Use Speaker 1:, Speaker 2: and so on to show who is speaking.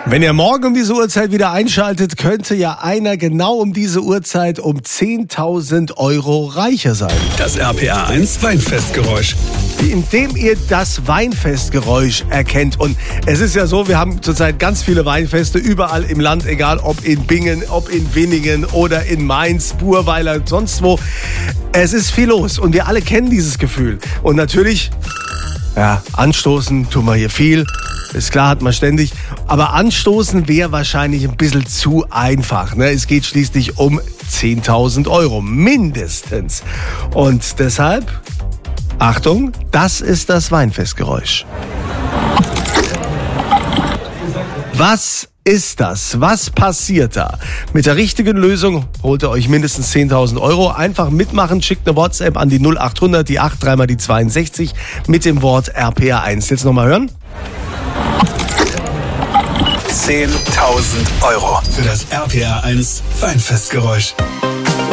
Speaker 1: Wenn ihr morgen um diese Uhrzeit wieder einschaltet, könnte ja einer genau um diese Uhrzeit um 10.000 Euro reicher sein.
Speaker 2: Das RPA 1 Weinfestgeräusch.
Speaker 1: Indem ihr das Weinfestgeräusch erkennt. Und es ist ja so, wir haben zurzeit ganz viele Weinfeste überall im Land, egal ob in Bingen, ob in Winningen oder in Mainz, Burweiler, sonst wo. Es ist viel los und wir alle kennen dieses Gefühl. Und natürlich, ja, anstoßen tun wir hier viel. Ist klar, hat man ständig. Aber anstoßen wäre wahrscheinlich ein bisschen zu einfach. Ne? Es geht schließlich um 10.000 Euro, mindestens. Und deshalb, Achtung, das ist das Weinfestgeräusch. Was ist das? Was passiert da? Mit der richtigen Lösung holt ihr euch mindestens 10.000 Euro. Einfach mitmachen, schickt eine WhatsApp an die 0800, die 8, 3 mal die 62 mit dem Wort RPA1. Jetzt nochmal hören.
Speaker 2: 10.000 Euro für das RPA 1 Weinfestgeräusch.